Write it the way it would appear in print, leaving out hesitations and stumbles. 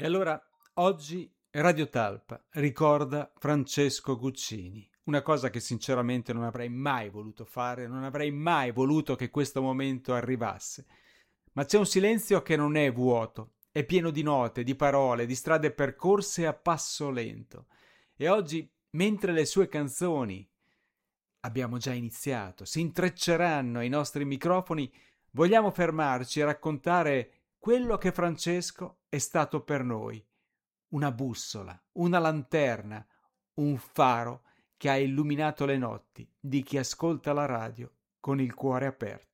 E allora oggi Radio Talpa ricorda Francesco Guccini, una cosa che sinceramente non avrei mai voluto fare, non avrei mai voluto che questo momento arrivasse. Ma c'è un silenzio che non è vuoto, è pieno di note, di parole, di strade percorse a passo lento. E oggi, mentre le sue canzoni abbiamo già iniziato, si intrecceranno ai nostri microfoni, vogliamo fermarci e raccontare quello che Francesco è stato per noi. Una bussola, una lanterna, un faro che ha illuminato le notti di chi ascolta la radio con il cuore aperto.